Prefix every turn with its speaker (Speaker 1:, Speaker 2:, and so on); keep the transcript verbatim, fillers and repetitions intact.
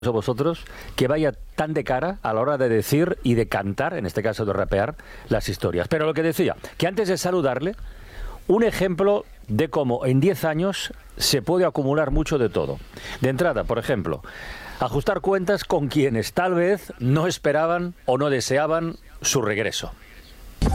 Speaker 1: a vosotros que vaya tan de cara a la hora de decir y de cantar, en este caso de rapear, las historias. Pero lo que decía, que antes de saludarle, un ejemplo de cómo en diez años se puede acumular mucho de todo. De entrada, por ejemplo, ajustar cuentas con quienes tal vez no esperaban o no deseaban su regreso.